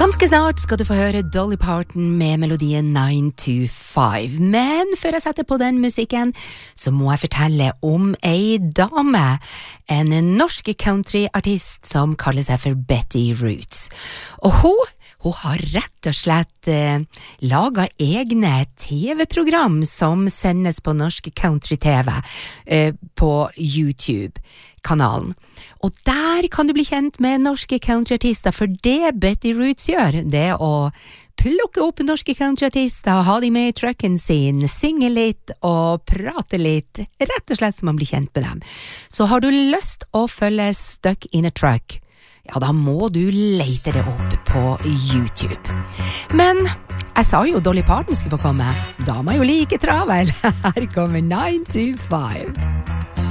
Ganske snart skal du få høre Dolly Parton med melodien 9 to 5. Men før jeg setter på den musikken, så må jeg fortelle om ei dame, en norsk countryartist som kaller seg for Betty Roots. Og hun har rett og slett laget egne TV-program som sendes på norsk country-TV på YouTube-kanalen. Og der kan du bli kjent med norske countryartister, for det Betty Roots gjør, det er å plukke opp norske countryartister, ha de med i trucken sin, synge litt og prate litt, rett og slett så man blir kjent med dem. Så har du lyst å følge Stuck in a Truck, ja, da må du lete det opp på YouTube. Men jeg sa jo Dolly Parton skulle få komme. Da må jeg jo like travel. Her kommer 9 to 5.